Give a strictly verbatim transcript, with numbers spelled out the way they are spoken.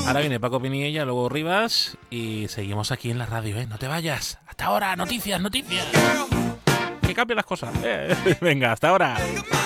Ahora viene Paco Pinilla, luego Rivas y seguimos aquí en la radio, ¿eh? No te vayas. Hasta ahora, noticias, noticias. Que cambien las cosas. ¿eh? Venga, hasta ahora.